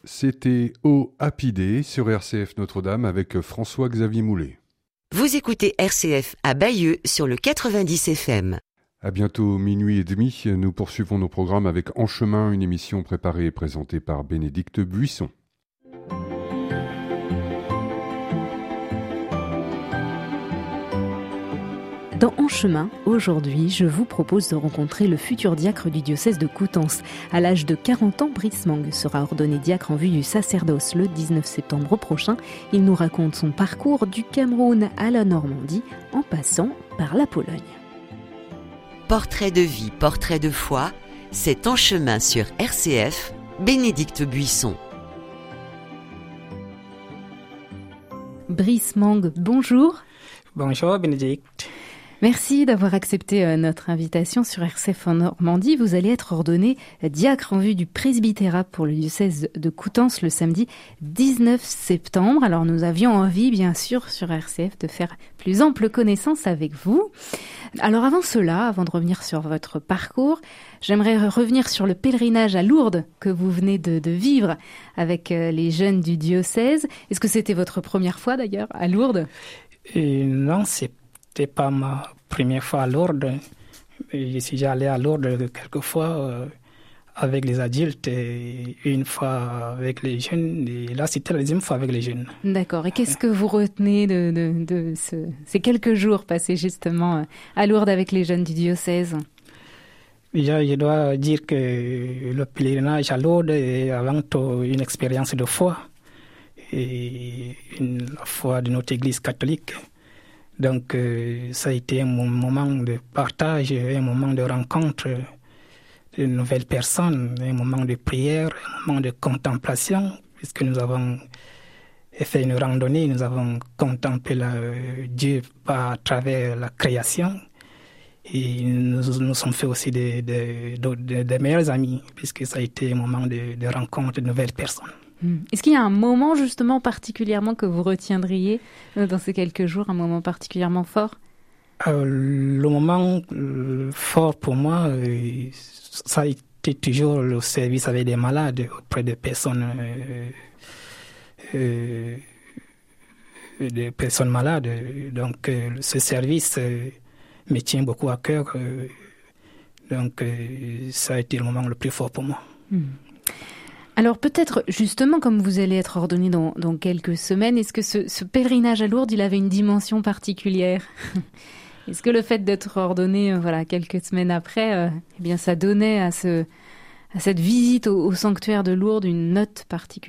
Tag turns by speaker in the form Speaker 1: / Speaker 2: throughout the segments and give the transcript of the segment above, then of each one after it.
Speaker 1: C'était au Happy Day sur RCF Notre-Dame avec François-Xavier Moulet.
Speaker 2: Vous écoutez RCF à Bayeux sur le 90 FM.
Speaker 1: À bientôt minuit et demi, nous poursuivons nos programmes avec En Chemin, une émission préparée et présentée par Bénédicte Buisson.
Speaker 3: Dans En Chemin, aujourd'hui, je vous propose de rencontrer le futur diacre du diocèse de Coutances. À l'âge de 40 ans, Brice Mang sera ordonné diacre en vue du sacerdoce le 19 septembre prochain. Il nous raconte son parcours du Cameroun à la Normandie en passant par la Pologne.
Speaker 2: Portrait de vie, portrait de foi, c'est En Chemin sur RCF, Bénédicte Buisson.
Speaker 3: Brice Mang, bonjour.
Speaker 4: Bonjour Bénédicte.
Speaker 3: Merci d'avoir accepté notre invitation sur RCF en Normandie. Vous allez être ordonné diacre en vue du presbytérat pour le diocèse de Coutances le samedi 19 septembre. Alors nous avions envie, bien sûr, sur RCF de faire plus ample connaissance avec vous. Alors avant cela, avant de revenir sur votre parcours, j'aimerais revenir sur le pèlerinage à Lourdes que vous venez de vivre avec les jeunes du diocèse. Est-ce que c'était votre première fois d'ailleurs à Lourdes ?
Speaker 4: Non, c'était pas ma première fois à Lourdes. Je suis déjà allé à Lourdes quelques fois avec les adultes et une fois avec les jeunes. Et là, c'était la deuxième fois avec les jeunes.
Speaker 3: D'accord. Et qu'est-ce que vous retenez de ces quelques jours passés justement à Lourdes avec les jeunes du diocèse ?
Speaker 4: Déjà, je dois dire que le pèlerinage à Lourdes est avant tout une expérience de foi. Et la foi de notre Église catholique. Donc, ça a été un moment de partage, un moment de rencontre de nouvelles personnes, un moment de prière, un moment de contemplation, puisque nous avons fait une randonnée, nous avons contemplé Dieu à travers la création. Et nous sommes fait aussi des meilleurs amis, puisque ça a été un moment de rencontre de nouvelles personnes.
Speaker 3: Est-ce qu'il y a un moment justement particulièrement que vous retiendriez dans ces quelques jours, un moment particulièrement fort ?
Speaker 4: Le moment fort pour moi, ça a été toujours le service avec des malades, auprès de personnes malades. Donc ce service me tient beaucoup à cœur. Donc ça a été le moment le plus fort pour moi.
Speaker 3: Alors peut-être justement, comme vous allez être ordonné dans quelques semaines, est-ce que ce pèlerinage à Lourdes, il avait une dimension particulière ? Est-ce que le fait d'être ordonné quelques semaines après, eh bien ça donnait à cette visite au sanctuaire de Lourdes une note particulière ?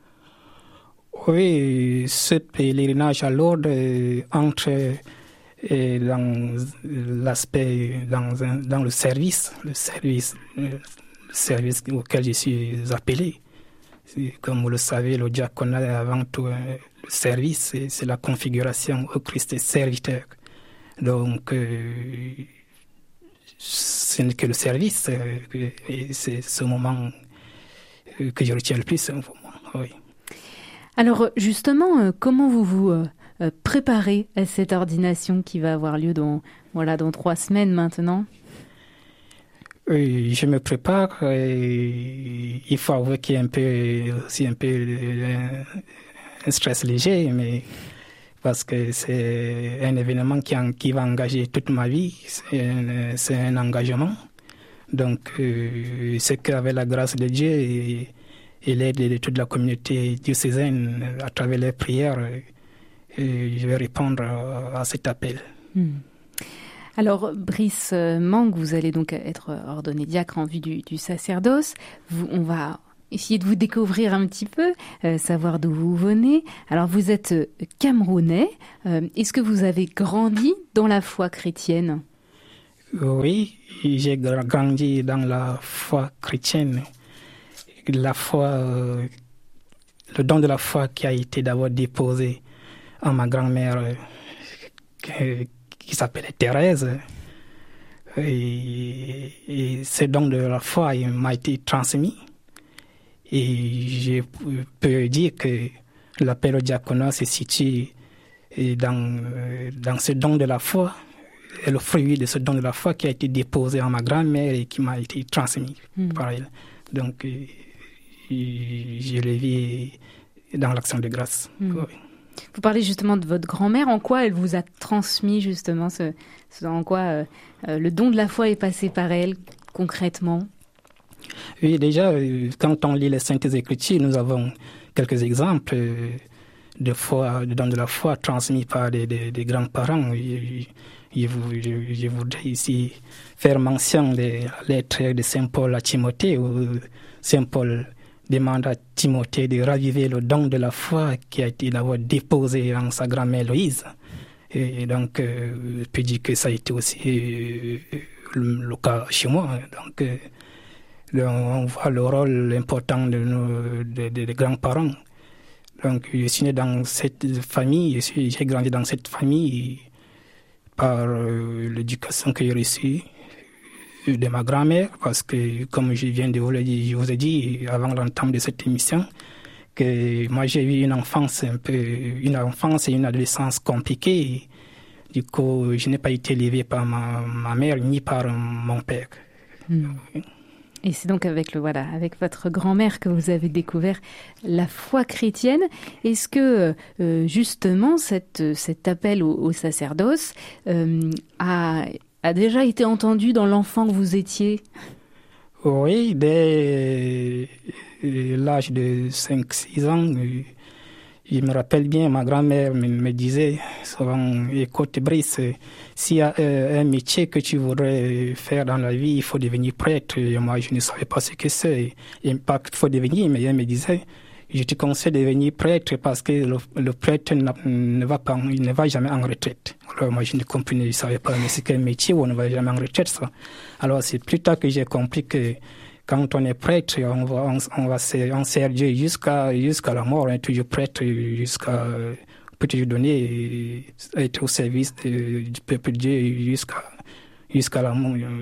Speaker 4: Oui, ce pèlerinage à Lourdes entre dans l'aspect, dans le service auquel je suis appelé. Comme vous le savez, le diaconat est avant tout le service, c'est la configuration au Christ serviteur. Donc, ce n'est que le service, et c'est ce moment que je retiens le plus. Oui.
Speaker 3: Alors justement, comment vous préparez à cette ordination qui va avoir lieu dans 3 semaines maintenant ?
Speaker 4: Je me prépare et il faut avouer qu'il y a un peu un stress léger, mais parce que c'est un événement qui va engager toute ma vie, c'est un engagement. Donc c'est qu'avec la grâce de Dieu et l'aide de toute la communauté diocésaine à travers les prières, je vais répondre à cet appel.
Speaker 3: Alors, Brice Mang, vous allez donc être ordonné diacre en vue du sacerdoce. On va essayer de vous découvrir un petit peu, savoir d'où vous venez. Alors, vous êtes camerounais. Est-ce que vous avez grandi dans la foi chrétienne ?
Speaker 4: Oui, j'ai grandi dans la foi chrétienne. La foi, le don de la foi qui a été d'abord déposé à ma grand-mère, qui s'appelait Thérèse. Et ce don de la foi m'a été transmis. Et je peux dire que l'appel au diaconat se situe dans ce don de la foi, et le fruit de ce don de la foi qui a été déposé à ma grand-mère et qui m'a été transmis par elle. Donc, je le vis dans l'action de grâce. Oui.
Speaker 3: Vous parlez justement de votre grand-mère. En quoi elle vous a transmis justement en quoi le don de la foi est passé par elle concrètement?
Speaker 4: Oui, déjà, quand on lit les Saintes Écritures, nous avons quelques exemples de foi, de don de la foi transmis par des grands-parents. Je voudrais ici faire mention des lettres de Saint Paul à Timothée, où Saint Paul demande à Timothée de raviver le don de la foi qui a été d'abord déposé en sa grand-mère Loïse. Et donc, je peux dire que ça a été aussi le cas chez moi. Donc, on voit le rôle important des grands-parents. Donc, je suis né dans cette famille, j'ai grandi dans cette famille par l'éducation que j'ai reçue de ma grand-mère, parce que, comme je viens de vous le dire, je vous ai dit avant l'entame de cette émission, que moi j'ai eu une enfance et une adolescence compliquées. Du coup, je n'ai pas été élevé par ma mère ni par mon père.
Speaker 3: Et c'est donc avec votre grand-mère que vous avez découvert la foi chrétienne. Est-ce que justement cet appel au sacerdoce a déjà été entendu dans l'enfant que vous étiez?
Speaker 4: Oui, dès l'âge de 5-6 ans, je me rappelle bien, ma grand-mère me disait souvent, écoute Brice, s'il y a un métier que tu voudrais faire dans la vie, il faut devenir prêtre. Et moi, je ne savais pas ce que c'est. Et pas qu'il faut devenir, mais elle me disait, je te conseille de devenir prêtre parce que le prêtre ne va jamais en retraite. Alors moi, je ne comprenais, je ne savais pas, mais c'est quel métier où on ne va jamais en retraite, ça. Alors c'est plus tard que j'ai compris que quand on est prêtre, on sert Dieu jusqu'à la mort, on est toujours prêtre peut toujours donner, être au service du peuple de Dieu jusqu'à la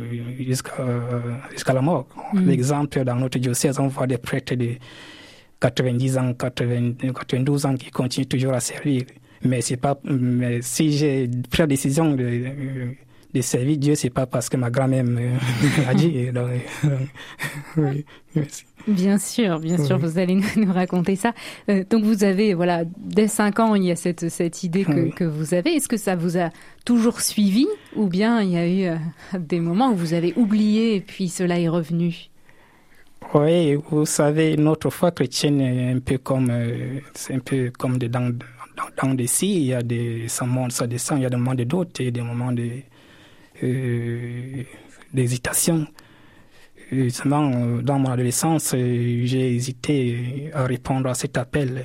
Speaker 4: mort. L'exemple, dans notre diocèse, on voit des prêtres de 90 ans, 92 ans qui continuent toujours à servir. Mais si j'ai pris la décision de servir Dieu, c'est pas parce que ma grand-mère m'a dit. Oui, merci.
Speaker 3: Bien sûr, vous allez nous raconter ça. Donc vous avez, dès 5 ans, il y a cette idée que vous avez. Est-ce que ça vous a toujours suivi ou bien il y a eu des moments où vous avez oublié et puis cela est revenu?
Speaker 4: Oui, vous savez, notre foi chrétienne est un peu comme des dents de scie. Il y a ça monte, ça descend, il y a des moments de doute et des moments d'hésitation. Seulement, dans mon adolescence, j'ai hésité à répondre à cet appel.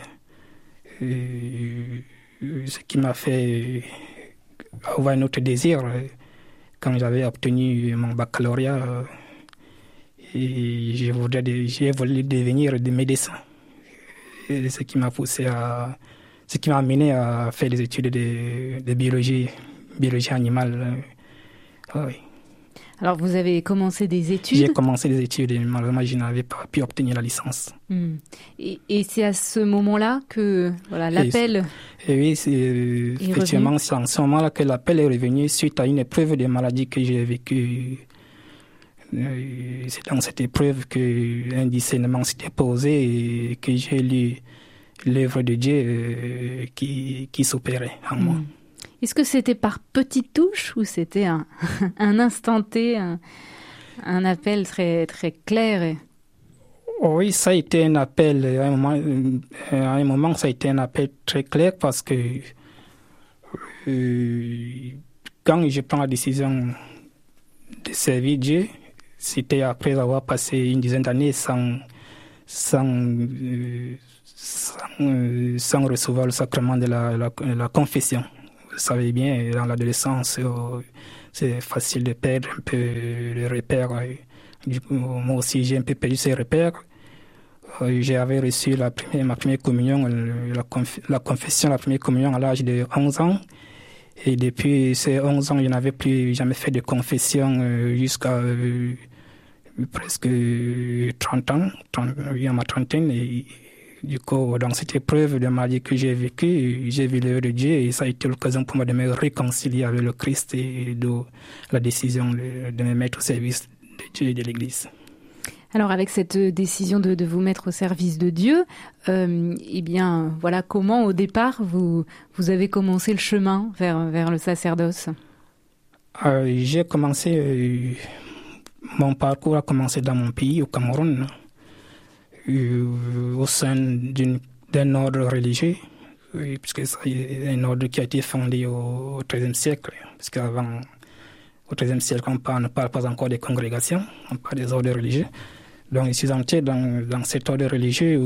Speaker 4: Ce qui m'a fait avoir un autre désir quand j'avais obtenu mon baccalauréat. Et j'ai voulu devenir médecin. Et ce qui m'a amené à faire des études de biologie animale. Oui.
Speaker 3: Alors, vous avez commencé des études?
Speaker 4: J'ai commencé des études et malheureusement, je n'avais pas pu obtenir la licence.
Speaker 3: Et c'est à ce moment-là que l'appel
Speaker 4: oui, effectivement, c'est en ce moment-là que l'appel est revenu suite à une épreuve de maladie que j'ai vécue. C'est dans cette épreuve qu'un discernement s'était posé et que j'ai lu l'œuvre de Dieu qui s'opérait en moi.
Speaker 3: Est-ce que c'était par petites touches ou c'était un instant T, un appel très, très clair
Speaker 4: Oui, ça a été un appel. À un moment, ça a été un appel très clair parce que quand je prends la décision de servir Dieu, c'était après avoir passé une dizaine d'années sans recevoir le sacrement de la confession. Vous savez bien, dans l'adolescence, c'est facile de perdre un peu les repères. Moi aussi, j'ai un peu perdu ces repères. J'avais reçu ma première communion, la confession, la première communion à l'âge de 11 ans. Et depuis ces 11 ans, je n'avais plus jamais fait de confession jusqu'à presque 30 ans, à ma trentaine. Et du coup, dans cette épreuve de maladie que j'ai vécue, j'ai vu l'œuvre de Dieu et ça a été l'occasion pour moi de me réconcilier avec le Christ et de la décision de me mettre au service de Dieu et de l'Église.
Speaker 3: Alors avec cette décision de vous mettre au service de Dieu, eh bien voilà, comment au départ vous avez commencé le chemin vers le sacerdoce?
Speaker 4: J'ai commencé, mon parcours a commencé dans mon pays, au Cameroun, au sein d'un ordre religieux, puisque c'est un ordre qui a été fondé au XIIIe siècle, parce qu'avant, au XIIIe siècle, on ne parle pas encore des congrégations, on parle des ordres religieux. Donc, je suis entré dans cet ordre religieux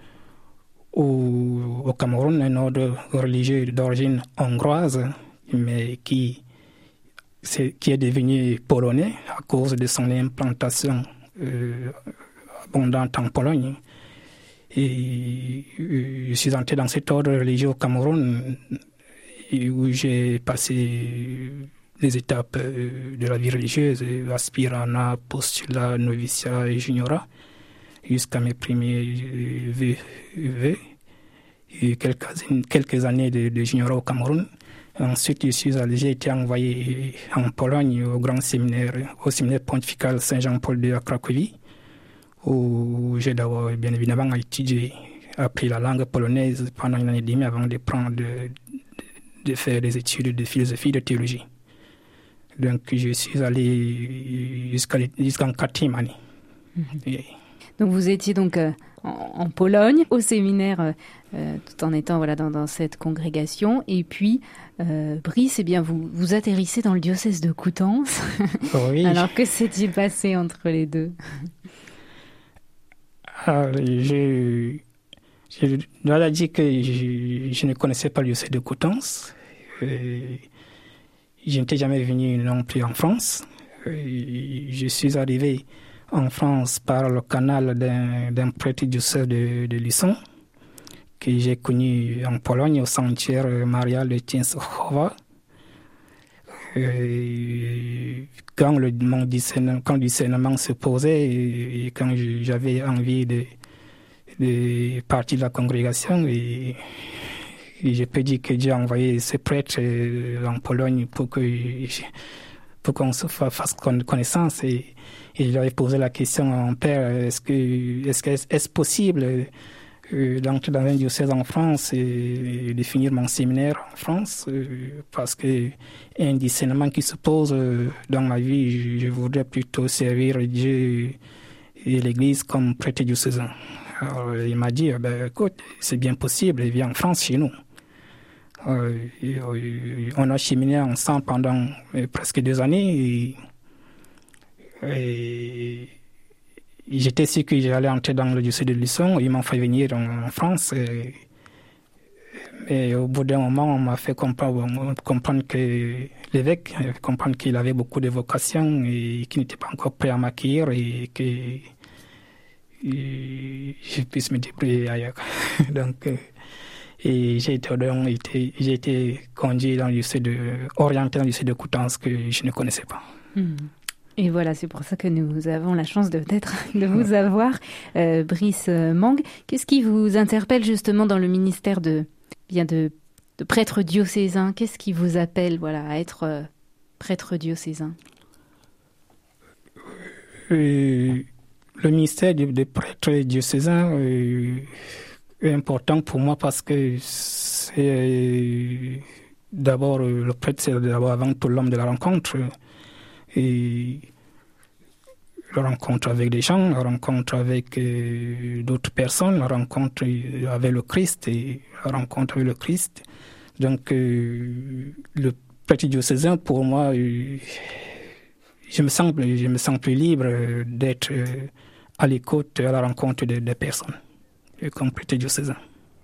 Speaker 4: au Cameroun, un ordre religieux d'origine hongroise, mais qui est devenu polonais à cause de son implantation abondante en Pologne. Et je suis entré dans cet ordre religieux au Cameroun où j'ai passé les étapes de la vie religieuse, aspirana, postulat, noviciat et juniorat, jusqu'à mes premiers vœux, et quelques années de juniorat au Cameroun. Ensuite, j'ai été envoyé en Pologne au séminaire pontifical Saint-Jean-Paul II à Cracovie, où j'ai d'abord, bien évidemment, appris la langue polonaise pendant une année et demie avant de faire des études de philosophie et de théologie. Donc, je suis allé jusqu'en 4e année.
Speaker 3: Donc, vous étiez donc en Pologne, au séminaire, tout en étant dans cette congrégation. Et puis, Brice, eh bien, vous atterrissez dans le diocèse de Coutances.
Speaker 4: Oui.
Speaker 3: Alors, que s'est-il passé entre les deux?
Speaker 4: Je dois dire que je ne connaissais pas le diocèse de Coutances. Je n'étais jamais venu non plus en France. Je suis arrivé en France par le canal d'un prêtre du diocèse de Lisson, que j'ai connu en Pologne au sanctuaire marial de Częstochowa. Quand le discernement se posait et quand j'avais envie de partir de la congrégation, et je peux dire que Dieu a envoyé ce prêtre en Pologne pour qu'on se fasse connaissance. Et je lui avais posé la question à mon père, est-ce possible d'entrer dans un diocèse en France et de finir mon séminaire en France, parce qu'il y a un discernement qui se pose dans ma vie. Je voudrais plutôt servir Dieu et l'Église comme prêtre diocésain. Alors, il m'a dit, écoute, c'est bien possible, viens en France chez nous. On a cheminé ensemble pendant presque 2 années et j'étais sûr que j'allais entrer dans le diocèse de Lisson. Ils m'ont fait venir en France. Mais au bout d'un moment, on m'a fait comprendre que l'évêque, comprendre qu'il avait beaucoup de vocations et qu'il n'était pas encore prêt à m'accueillir et que je puisse me débrouiller ailleurs. Donc, et j'ai été conduit orienté dans le diocèse de Coutances que je ne connaissais pas.
Speaker 3: Et voilà, c'est pour ça que nous avons la chance de vous avoir, Brice Mang. Qu'est-ce qui vous interpelle justement dans le ministère de prêtre diocésain? Qu'est-ce qui vous appelle à être prêtre diocésain?
Speaker 4: Le ministère de prêtre diocésain est important pour moi parce que c'est d'abord, le prêtre, c'est d'abord avant tout l'homme de la rencontre. Et la rencontre avec des gens, la rencontre avec d'autres personnes, la rencontre avec le Christ et la rencontre avec le Christ. Donc, le prêtre diocésain, pour moi, je me sens plus libre d'être à l'écoute, à la rencontre des personnes, comme prêtre diocésain.